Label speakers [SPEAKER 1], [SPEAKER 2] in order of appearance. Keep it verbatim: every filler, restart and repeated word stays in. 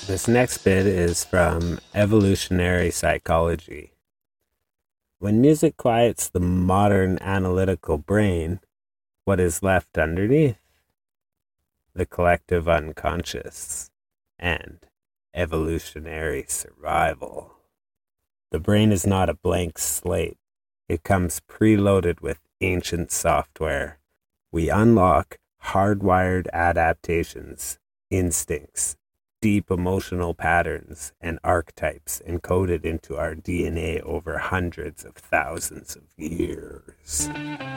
[SPEAKER 1] This next bit is from Evolutionary Psychology. When music quiets the modern analytical brain, what is left underneath? The collective unconscious and evolutionary survival. The brain is not a blank slate. It comes preloaded with ancient software. We unlock hardwired adaptations, instincts, deep emotional patterns, and archetypes encoded into our D N A over hundreds of thousands of years.